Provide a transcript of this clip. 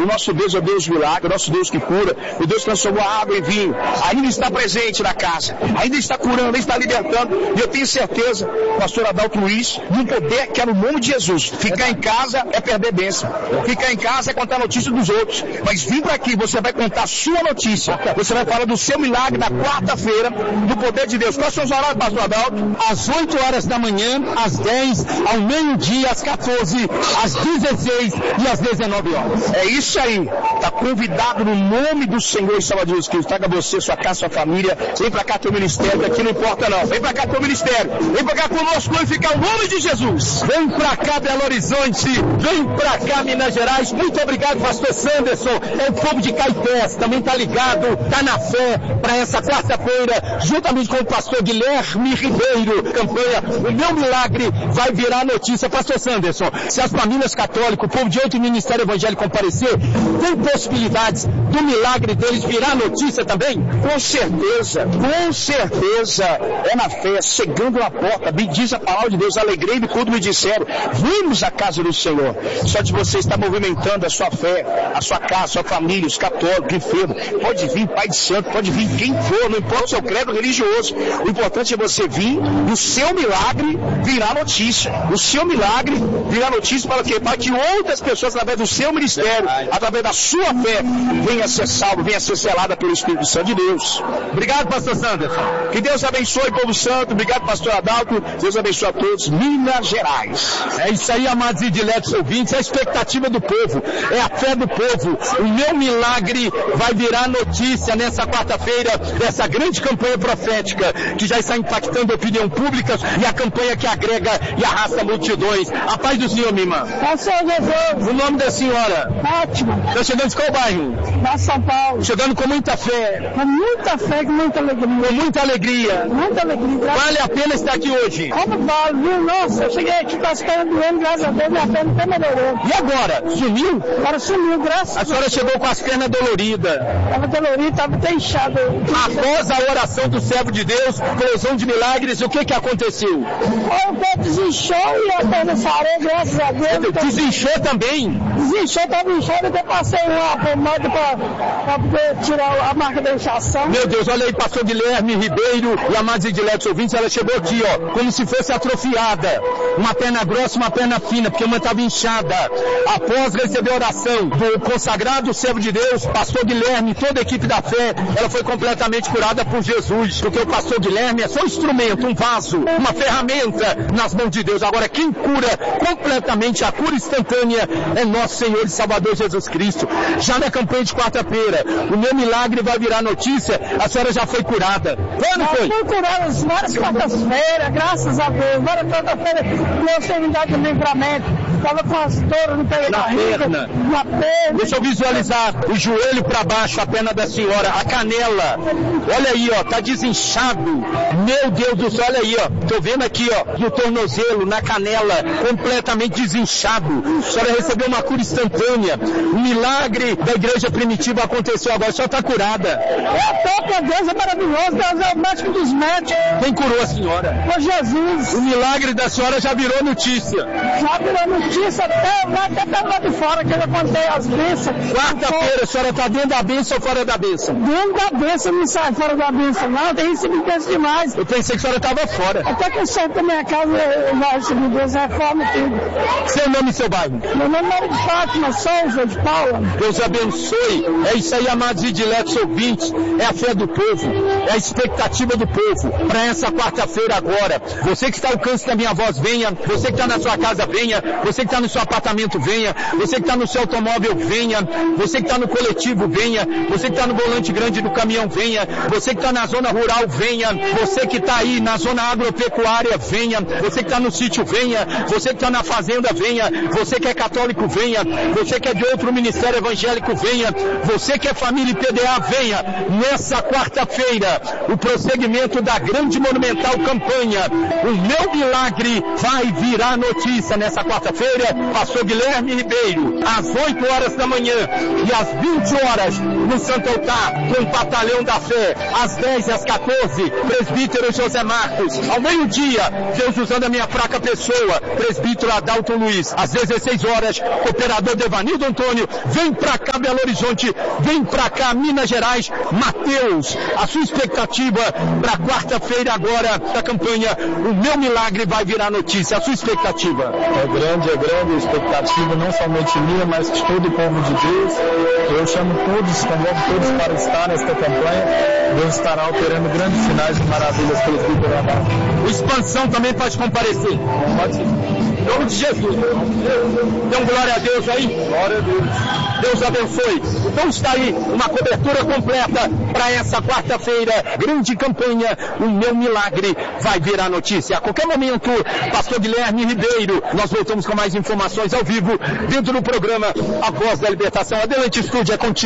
O nosso Deus é o Deus de milagre, o nosso Deus que cura, o Deus que transformou a água em vinho. Ainda está presente na casa, ainda está curando, ainda está libertando. E eu tenho certeza, pastor Adalto Luiz, no poder que é no nome de Jesus. Ficar em casa é perder bênção. Ficar em casa é contar a notícia dos outros. Mas vir para aqui, você vai contar a sua notícia. Você vai falar do seu milagre na quarta-feira, do poder de Deus. Quais são os horários, pastor Adalto? Às 8 horas da manhã, às 10, ao meio-dia, às 14, às 16 e às 19 horas. É isso aí. Está convidado no nome do Senhor e Salvador Jesus Cristo. Traga você, sua casa, sua família. Vem para cá teu ministério, aqui não importa não. Vem para cá teu ministério. Vem para cá conosco, glorificar o nome de Jesus. Vem para cá Belo Horizonte. Vem para cá Minas Gerais. Muito obrigado, pastor Sanderson. É o povo de Caetés, também está ligado, está na fé para essa quarta-feira, juntamente com o pastor Guilherme Ribeiro. Campanha O Meu Milagre vai virar notícia. Pastor Sanderson, se as famílias católicas, o povo de outro ministério evangélico comparecer, tem possibilidades do milagre deles virar notícia também? Com certeza, é na fé, chegando na porta, diz a palavra de Deus, alegrei-me quando me disseram, vamos à casa do Senhor. Só de você estar movimentando a sua fé, a sua casa, a sua família, os católicos, enfermos, pode vir Pai de Santo, pode vir quem for, não importa o seu credo religioso, o importante é você vir e o seu milagre virar notícia. O seu milagre virar notícia para quê? Para que outras pessoas, através do seu ministério, através da sua fé, venha a ser salvo, venha a ser selada pelo Espírito Santo de Deus. Obrigado, pastor Sanderson. Que Deus abençoe, povo santo. Obrigado, pastor Adalto. Deus abençoe a todos. Minas Gerais. É isso aí, amados e diletos ouvintes. É a expectativa do povo. É a fé do povo. O meu milagre vai virar notícia nessa quarta-feira dessa grande campanha profética que já está impactando a opinião pública e a campanha que agrega e arrasta multidões. A paz do Senhor, minha irmã. O nome da senhora? Ótimo. Está chegando de qual bairro? Da São Paulo. Chegando com muita fé. Com muita fé, com muita alegria. Com muita alegria. Muita alegria. Vale a pena estar aqui hoje? Como vale, viu? Nossa, eu cheguei aqui com as pernas doendo, graças a Deus, minha perna até melhorou. E agora? Sumiu? Agora sumiu, graças a Deus. A senhora chegou com as pernas doloridas. Estava dolorida, estava até inchada. Após a oração do servo de Deus, coleção de milagres, o que aconteceu? O pé desinchou e a perna sarou, graças a Deus. Desinchou também? Desinchou, estava inchado, até passei uma pomada para poder tirar a marca da inchação. Meu Deus, olha aí, pastor Guilherme Ribeiro e amados e diletos ouvintes, ela chegou aqui, ó, como se fosse atrofiada. Uma perna grossa, uma perna fina, porque uma estava inchada. Após receber a oração do consagrado servo de Deus, pastor Guilherme e toda a equipe da fé, ela foi completamente curada por Jesus, porque o pastor Guilherme é só um instrumento, um vaso, uma ferramenta nas mãos de Deus. Agora, quem cura completamente, a cura instantânea, é nosso Senhor e Salvador Jesus Cristo. Já na campanha de quarta-feira, o meu milagre vai virar notícia, a senhora já foi curada. Quando foi? Fui curada várias quartas-feiras, graças a Deus. Várias quarta-feiras, Deus tem me dado um livramento. Estava com as dores no pé da barriga, na perna. Deixa eu visualizar o joelho para baixo, a perna da senhora, a canela. Olha aí, ó, tá desinchado. Meu Deus do céu, olha aí, ó. Tô vendo aqui, ó, no tornozelo, na canela, completamente desinchado. A senhora recebeu uma cura instantânea. O milagre da igreja primitiva aconteceu agora, a senhora tá curada. É top, Deus é maravilhoso, Deus é o médico dos médicos. Quem curou a senhora? Foi Jesus. O milagre da senhora já virou notícia. Já virou notícia até pelo lado de fora, que eu contei as bênçãos. Quarta-feira, a senhora tá dentro da bênção ou fora da bênção? Dentro da bênção, não sai fora da bênção, não. Tem recebido bênção demais. Eu pensei que a senhora tava fora. Até que o centro da minha casa eu já recebi bênção, reforma e tudo. Seu nome e seu bairro? Meu nome é de Fátima Souza, de Paula. Deus abençoe. É isso aí, amados e diletos ouvintes. É a fé do povo. É a expectativa do povo. Para essa quarta-feira agora. Você que está ao alcance da minha voz, venha. Você que está na sua casa, venha. Você que está no seu apartamento, venha. Você que está no seu automóvel, venha. Você que está no coletivo, venha. Você que está no volante grande do caminhão, venha. Você que está na zona rural, venha. Você que está aí na zona agropecuária, venha. Você que está no sítio, venha. Você que está na fazenda, venha. Você que é católico, venha. Você que é de outro ministério evangélico, venha. Você que é família PDA, venha. Nessa quarta-feira, o prosseguimento da grande monumental campanha. O meu milagre vai virar notícia nessa quarta-feira. quarta-feira, pastor Guilherme Ribeiro, às 8 horas da manhã e às 20 horas no Santo Altar, com o Batalhão da Fé, às 10 e às 14, presbítero José Marcos, ao meio-dia, Deus usando a minha fraca pessoa, presbítero Adalto Luiz, às 16 horas, cooperador Devanildo Antônio, vem pra cá Belo Horizonte, vem pra cá Minas Gerais, Mateus, a sua expectativa para quarta-feira agora da campanha, o meu milagre vai virar notícia, a sua expectativa? É grande a expectativa, não somente minha, mas de todo o povo de Deus. Eu chamo todos, convoco todos para estar nesta campanha. Deus estará operando grandes sinais e maravilhas pelo Espírito da Paz. O Expansão também pode comparecer. Pode sim. Em nome de Jesus. Então, glória a Deus aí. Glória a Deus. Deus abençoe. Então está aí uma cobertura completa para essa quarta-feira. Grande campanha. O meu milagre vai virar notícia. A qualquer momento, pastor Guilherme Ribeiro, nós voltamos com mais informações ao vivo dentro do programa A Voz da Libertação. Adelante, estúdio, é contigo.